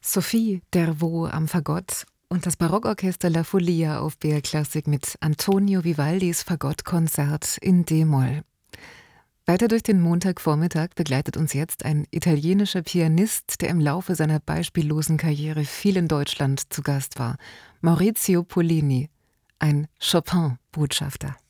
Sophie Dervaux am Fagott und das Barockorchester La Folia auf BR Klassik mit Antonio Vivaldis Fagottkonzert in D-Moll. Weiter durch den Montagvormittag begleitet uns jetzt ein italienischer Pianist, der im Laufe seiner beispiellosen Karriere viel in Deutschland zu Gast war. Maurizio Pollini, ein Chopin-Botschafter.